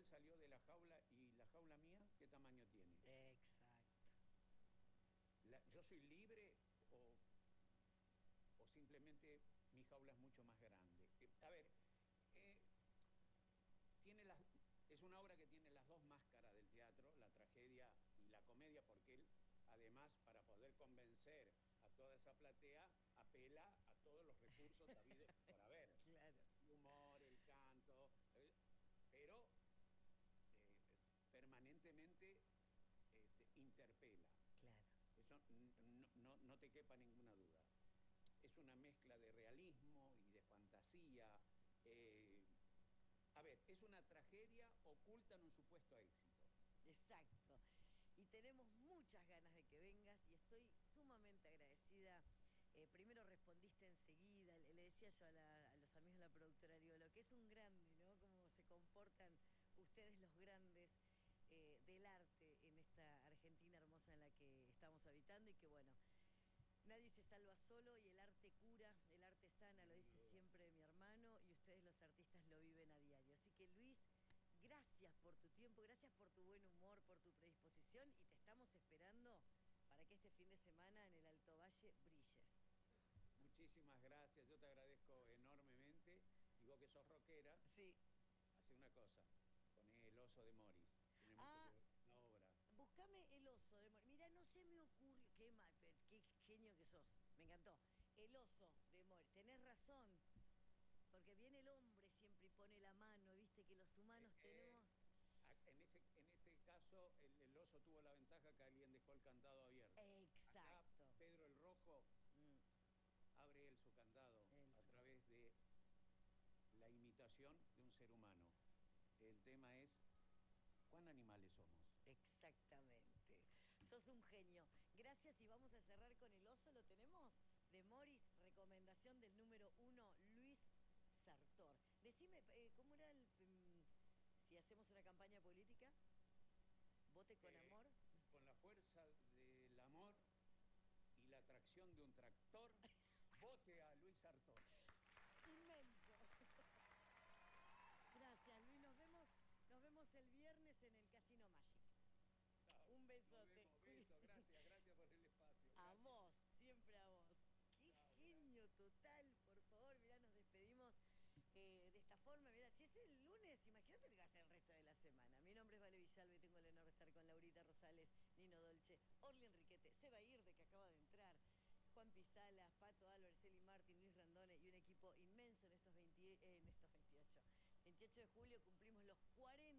salió de la jaula y la jaula mía, ¿qué tamaño tiene? Exacto. ¿Yo soy libre o, o simplemente mi jaula es mucho más grande? A ver, eh, tiene las, es una obra que tiene las dos máscaras del teatro, la tragedia y la comedia, porque él, además, para poder convencer a toda esa platea, apela a todos los recursos habidos por haber. Claro. El humor, el canto, pero permanentemente interpela. Claro. Eso no te quepa ninguna duda. Es una mezcla de realismo y de fantasía. A ver, es una tragedia oculta en un supuesto éxito. Exacto. Y tenemos muchas ganas de que vengas y estoy sumamente agradecida. Primero respondiste enseguida, le decía yo a los amigos de la productora, digo, lo que es un grande, ¿no? Cómo se comportan ustedes los grandes del arte en esta Argentina hermosa en la que estamos habitando y que bueno, nadie se salva solo y el arte cura, el arte sana, lo dice siempre mi hermano y ustedes los artistas lo viven a diario. Así que Luis, gracias por tu tiempo, gracias por tu buen humor, por tu predisposición y te estamos esperando para que este fin de semana en el Alto Valle brilles. Muchísimas gracias, yo te agradezco enormemente. Y vos que sos rockera, Sí. hace una cosa, poné El oso de Morris. Tiene mucho que Ah, ver con la obra. buscame el oso de Morris. Mira, no se me ocurrió. Qué mal, qué genio que sos. Me encantó. El oso de Morris. Tenés razón. Porque viene el hombre siempre y pone la mano. Viste que los Eh, humanos eh, tenemos. en este caso, el oso tuvo la ventaja que alguien dejó el candado abierto. Acá, Exacto. Pedro el Rojo Mm, abre él su candado a través de la imitación de un ser humano. El tema es, ¿cuán animales somos? exactamente. Sos un genio. Gracias y vamos a cerrar con el oso. ¿Lo tenemos? De Morris, recomendación del número 1, Luis Sartor. Decime, ¿cómo era si hacemos una campaña política? ¿Vote con Eh, amor? con la fuerza del amor y la atracción de un tractor, vote a Luis Sartor. Inmenso. Gracias, Luis. Nos vemos el viernes en el Casino Magic. Chao. Un Nos besote. vemos. Beso. Gracias por el espacio. A Gracias. vos, siempre a vos. Qué Chao, genio total, por favor, mirá, nos despedimos de esta forma. Mirá, si es el lunes, imagínate lo que va a ser el resto de la semana. Mi nombre es Vale Villalbe, tengo el honor de estar con Laurita Rosales, Nino Dolce, Orly Enriquete, Seba Irde, que acaba de entrar, Juan Pisalas, Pato Álvarez, Eli Martín, Luis Randone y un equipo inmenso en estos 28. 28 de julio cumplimos los 40